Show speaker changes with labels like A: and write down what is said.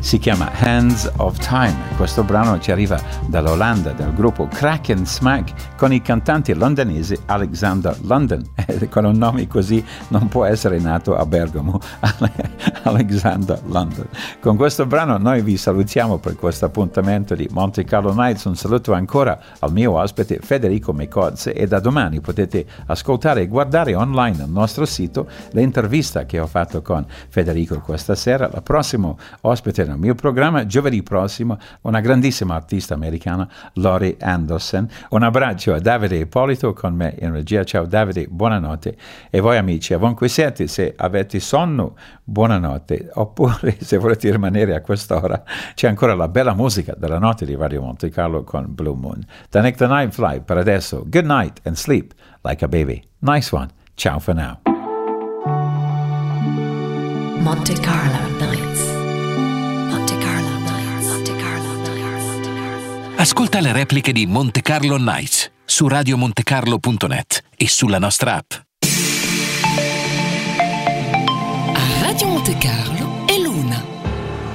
A: si chiama Hands of Time. Questo brano ci arriva dall'Olanda, dal gruppo Crack and Smack, con i cantanti londinesi Alexander London. Con un nome così non può essere nato a Bergamo, Alexander London. Con questo brano noi vi salutiamo per questo appuntamento di Monte Carlo Nights. Un saluto ancora al mio ospite Federico Mecozzi, e da domani potete ascoltare e guardare online al nostro sito l'intervista che ho fatto con Federico questa sera. La prossima ospite nel mio programma giovedì prossimo, una grandissima artista americana, Laurie Anderson. Un abbraccio a Davide Ippolito con me in regia. Ciao Davide, buonanotte. E voi amici, ovunque siete, se avete sonno, buonanotte, oppure se volete rimanere a quest'ora c'è ancora la bella musica della notte di Radio Monte Carlo con Blue Moon. Da Nick the Night Fly per adesso, good night and sleep like a baby. Nice one. Ciao for now.
B: Monte Carlo Nights. Monte Carlo Nights. Monte Carlo Nights.
C: Ascolta le repliche di Monte Carlo Nights su radiomontecarlo.net e sulla nostra app.